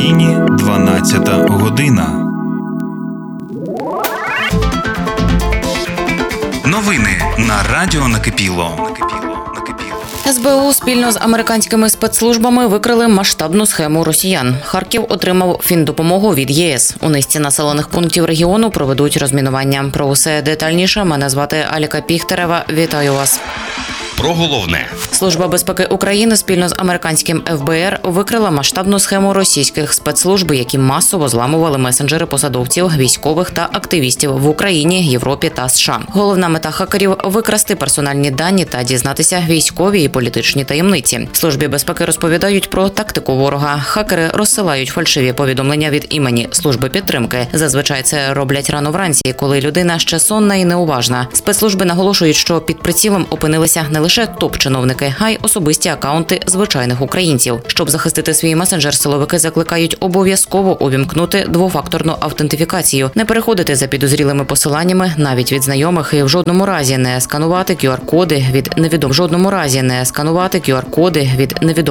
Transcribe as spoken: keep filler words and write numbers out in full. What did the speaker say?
Україні дванадцята година. Новини на Радіо Накипіло. ес бе у спільно з американськими спецслужбами викрили масштабну схему росіян. Харків отримав фіндопомогу від є ес. У низці населених пунктів регіону проведуть розмінування. Про усе детальніше мене звати Аліка Піхтерева. Вітаю вас. Про головне. Служба безпеки України спільно з американським еф бе ер викрила масштабну схему російських спецслужб, які масово зламували месенджери посадовців, військових та активістів в Україні, Європі та США. Головна мета хакерів – викрасти персональні дані та дізнатися військові і політичні таємниці. Службі безпеки розповідають про тактику ворога. Хакери розсилають фальшиві повідомлення від імені служби підтримки. Зазвичай це роблять рано вранці, коли людина ще сонна і неуважна. Спецслужби наголошують, що під прицілом опинилися не лише топ-чиновники, а й особисті акаунти звичайних українців. Щоб захистити свій месенджер, силовики закликають обов'язково увімкнути двофакторну автентифікацію, не переходити за підозрілими посиланнями навіть від знайомих і в жодному разі не сканувати кю ар-коди від невідомих. В жодному разі не сканувати кю ар-коди від невідомих